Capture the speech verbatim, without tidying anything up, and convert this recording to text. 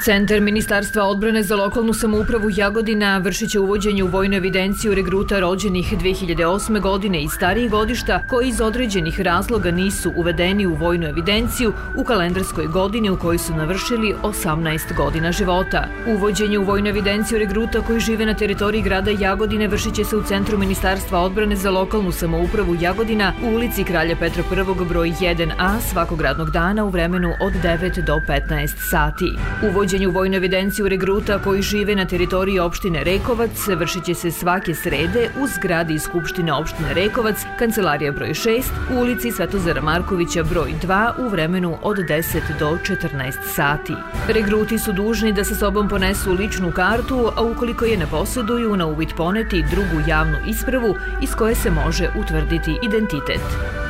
Centar Ministarstva odbrane za lokalnu samoupravu Jagodina vršit će uvođenje u vojnu evidenciju regruta rođenih dve hiljade osme. godine i starijih godišta koji iz određenih razloga nisu uvedeni u vojnu evidenciju u kalendarskoj godini u kojoj su navršili osamnaest godina života. Uvođenje u vojnu evidenciju regruta koji žive na teritoriji grada Jagodine vršit će se u Centru Ministarstva odbrane za lokalnu samoupravu Jagodina u ulici Kralja Petra prvog broj jedan a svakog radnog dana u vremenu od devet do petnaest sati. Uvođenje u vojnu evidenciju regruta koji žive na teritoriji opštine Rekovac vršit će se svake srede u zgradi Skupštine opštine Rekovac, kancelarija broj šest, u ulici Svetozara Markovića broj dva u vremenu od deset do četrnaest sati. Regruti su dužni da sa sobom ponesu ličnu kartu, a ukoliko je ne posjeduju, na uvid poneti drugu javnu ispravu iz koje se može utvrditi identitet.